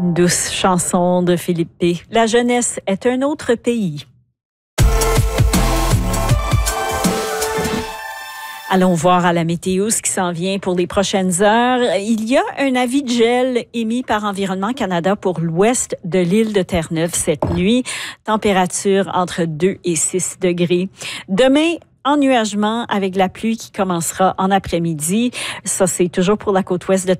Une douce chanson de Philippe P. La jeunesse est un autre pays. Allons voir à la météo ce qui s'en vient pour les prochaines heures. Il y a un avis de gel émis par Environnement Canada pour l'ouest de l'île de Terre-Neuve cette nuit. Température entre 2 et 6 degrés. Demain, ennuagement avec la pluie qui commencera en après-midi. Ça, c'est toujours pour la côte ouest de